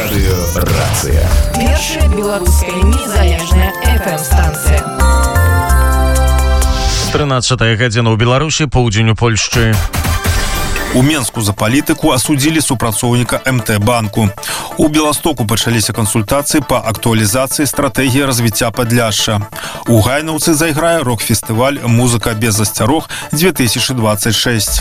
Радыёрацыя. Першая беларуская незалежная FM-станцыя. 13 гадзіна ў Беларусі, поўдзень у Польшчы. У Менску за палітыку асудзілі супрацоўніка МТ-банку. У Беластоку пачаліся кансультацыі па актуалізацыі стратэгіі развіцця Падляшша. У Гайнаўцы зайграе рок-фестываль «Музыка без засцярог 2026».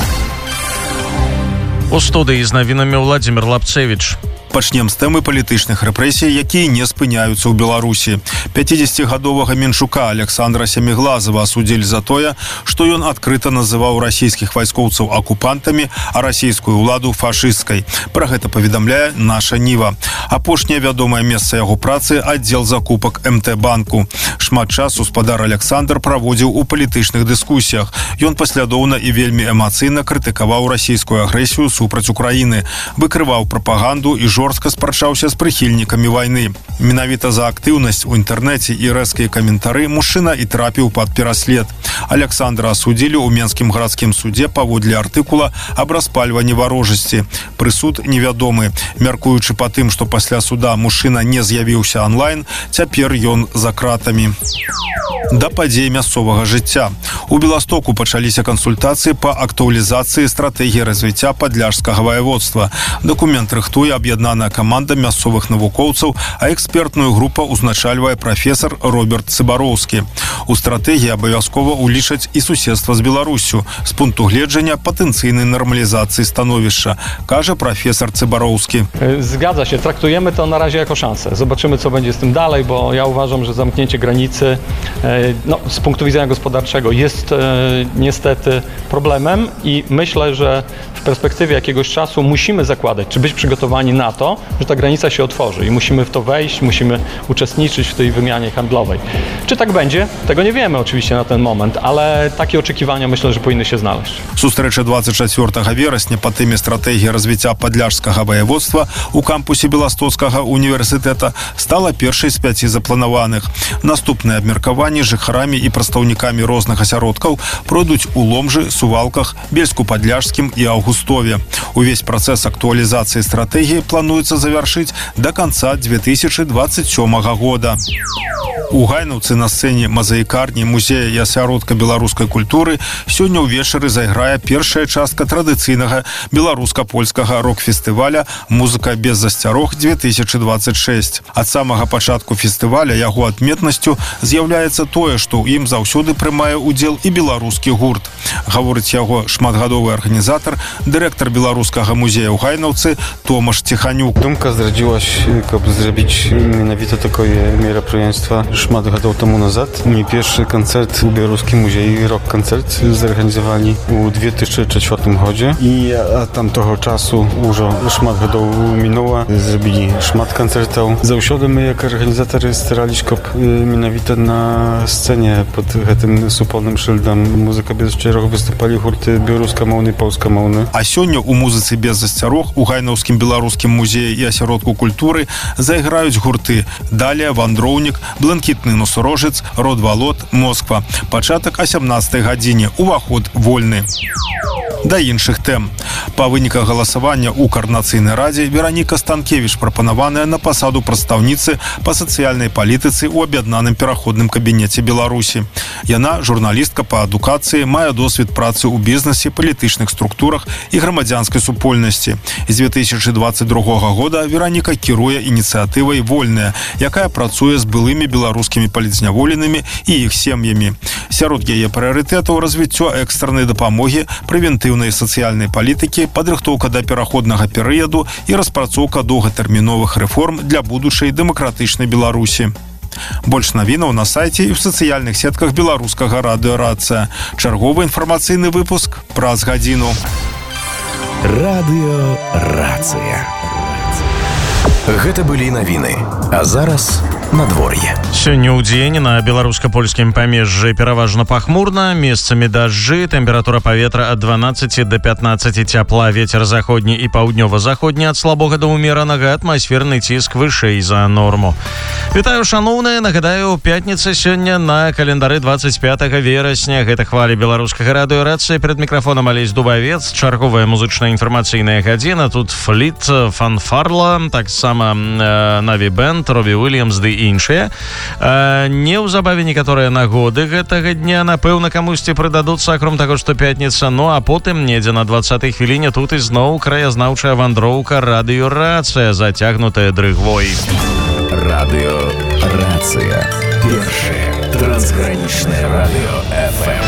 У студыі з навінамі Владзімір Лапцевіч. Пачнем з тэмы палітычных рэпрэсій, якія не спыняюцца ў Беларусі. 50-гадовага менчука Александра Сяміглазова асудзілі за тое, што ён адкрыта называў расійскіх вайскоўцаў акупантамі, а расійскую ўладу фашысцкай. Пра гэта паведамляе наша Ніва. Апошняе вядомае месца яго працы – аддзел закупак МТ-банку. Шмат часу спадар Александр праводзіў у палітычных дыскусіях. Ён паслядоўна і вельмі эмацыйна крытыкаваў расійскую агрэсію супраць Украіны, выкрываў прапаганду і жорстка спрачаўся з прыхільнікамі вайны. Менавіта за актыўнасць у інтэрнэце і рэзкія каментары мужчына і трапіў пад пераслед. Александра асудзілі ў Менскім гарадскім судзе паводле артыкула аб распальванні варожасці. Прысуд невядомы. Мяркуючы па тым, што пасля суда мужчына не з'явіўся онлайн, цяпер ён за кратамі. Да падзей мясцовага жыцця. У Беластоку пачаліся кансультацыі па актуалізацыі стратэгіі развіцця падляшскага ваяводства. Дакумент рыхтуе аб'яднаная каманда мясцовых навукоўцаў, а экспертную групу узначальвае прафесар Роберт Цыбароўскі. У стратэгіі абавязкова улічаць і суседства з Беларуссю з пункту гледжання патэнцыйнай нармалізацыі становішча, каже profesor Cyborowski. Zgadza się, traktujemy to na razie jako szansę. Zobaczymy, co będzie z tym dalej, bo ja uważam, że zamknięcie granicy z punktu widzenia gospodarczego jest niestety problemem i myślę, że w perspektywie jakiegoś czasu musimy zakładać, czy być przygotowani na to, że ta granica się otworzy i musimy w to wejść, musimy uczestniczyć w tej wymianie handlowej. Czy tak będzie? Tego nie wiemy oczywiście na ten moment, ale takie oczekiwania myślę, że powinny się znaleźć. Сустрэча 24 верасня па тэме стратэгіі развіцця падляшскага ваяводства у кампусе Беластоцкага універсітэта стала першай з 5 запланаваных. Наступныя абмеркаванні жыхарамі і прадстаўнікамі розных асяродкаў пройдуць у Ломжы, Сувалках, Бельску-Падляшскім і Аўгустове. Увесь працэс актуалізацыі стратэгіі плануецца завяршыць да канца 2027 года. У Гайнаўцы на сцэне мазаікарні музея і асяродка беларускай культуры сёння ўвечары зайграе першая частка традыцыйнага беларуска-польскага рок-фестываля «Музыка без засцярог 2026». Ад самага пачатку фестываля яго адметнасцю з'яўляецца тое, што ў ім заўсёды прымае ўдзел і беларускі гурт. Гаворыць яго шматгадовы арганізатар, дырэктар беларускага музея ў Гайнаўцы Томаш Ціханюк. Думка зрадзілася, каб зрабіць менавіта такое мерапрыемства шмат гадоў таму назад. Mój pierwszy koncert w Białoruskim Muzeum, rock-koncert zorganizowali w 2004 гоdzie i tam toho czasu już szmat gadów minęło, zrobili szmat koncertów. Zawsze my jako organizatorzy starali się mianowite na scenie pod tym supolnym szyldem Muzyka bez засцярог występali hurty białoruska małny, polska małny. А сёння у музыцы без засцярог у Гайнаўскім беларускім музеі і асяродку культуры зайграюць гурты «Далія», «Вандроўнік», «Бланкітны носорожец», «Род Валот», «Москва». Пачатак о 17 гадзіне. Уваход вольны. Да іншых тэм. Па выніках галасавання ў Каардынацыйнай радзе Вераніка Станкевіч прапанаваная на пасаду прадстаўніцы па сацыяльнай палітыцы ў аб'яднаным пераходным кабінеце Беларусі. Яна журналістка па адукацыі, мае досвед працы ў бізнесе, палітычных структурах і грамадзянскай супольнасці. З 2022 года Вераніка кіруе ініцыятывай «Вольная», якая працуе з былымі беларускімі палітзняволенымі і іх сем'ямі. Сярод яе прыярытэтаў развіццё экстраннай дапамогі, прэвентыўнай сацыяльнай палітыкі, падрыхтоўка да пераходнага перыяду і распрацоўка доўгатэрміновых рэформ для будучай дэмакратычнай Беларусі. Больш навінаў на сайце і ў сацыяльных сетках беларускага радыёрацыя. Чарговы інфармацыйны выпуск праз гадзіну. Радыёрацыя. Гэта былі навіны. А зараз надвор'е. Сёння ў дзень на беларуска-польскім памежжы пераважна пахмурна, месцамі дажджы, тэмпература паветра ад 12 до 15 цяпла, вецер заходні і паўднёва-заходні ад слабога да ўмеранага, атмасферны ціск вышэй за норму. Вітаю, шаноўныя, нагадаю, пятніца сёння на календары 25 верасня. Гэта хвалі беларускага радыёрацыі, перад мікрафонам Алесь Дубавец, чарговая музычная інфармацыйная гадзіна, тут фліт, фанфарла, таксама Наві Бэнд, Робі Уильямс ды іншыя. Неўзабаве некаторыя нагоды гэтага дня, напэўна, камусьці прыдадуцца, акром таго, што пятніца, ну а потым недзе на 20-й хвіліне тут ізноў краязнаўчая вандроўка радыёрацыя, зацягнутая дрыгвой. Радыёрацыя. Першае трансгранічнае радыё FM.